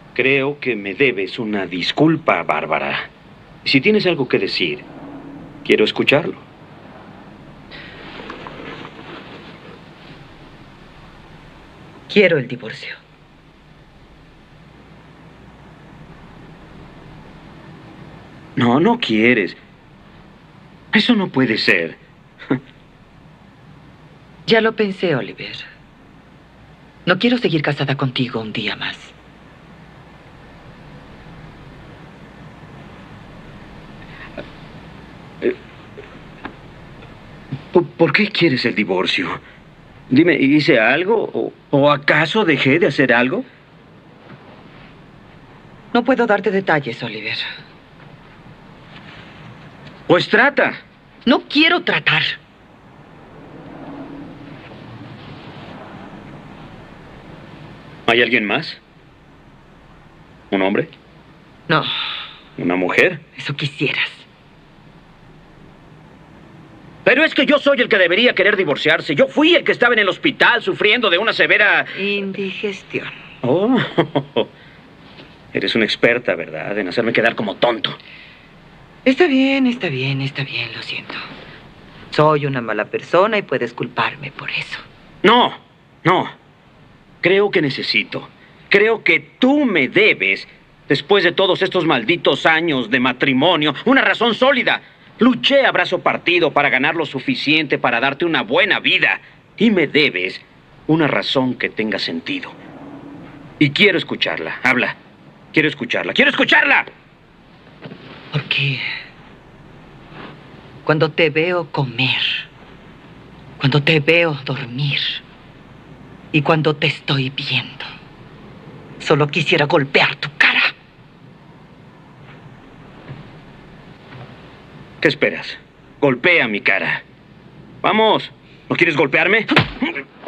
Creo que me debes una disculpa, Bárbara. Si tienes algo que decir, quiero escucharlo. Quiero el divorcio. No, no quieres. Eso no puede ser. Ya lo pensé, Oliver. No quiero seguir casada contigo un día más. ¿Por qué quieres el divorcio? Dime, ¿hice algo? ¿O acaso dejé de hacer algo? No puedo darte detalles, Oliver. Pues trata. No quiero tratar. ¿Hay alguien más? ¿Un hombre? No, ¿Una mujer? eso quisieras. Pero es que yo soy el que debería querer divorciarse. Yo fui el que estaba en el hospital sufriendo de una severa... Indigestión. Oh, eres una experta, ¿verdad? En hacerme quedar como tonto. Está bien, está bien, está bien, lo siento. Soy una mala persona y puedes culparme por eso. No, no. Creo que tú me debes, después de todos estos malditos años de matrimonio, una razón sólida. Luché a brazo partido para ganar lo suficiente para darte una buena vida. Y me debes una razón que tenga sentido. Y quiero escucharla. Habla. Quiero escucharla. ¡Quiero escucharla! Porque cuando te veo comer, cuando te veo dormir y cuando te estoy viendo, solo quisiera golpear tu cara. ¿Qué esperas? Golpea mi cara. Vamos. ¿No quieres golpearme?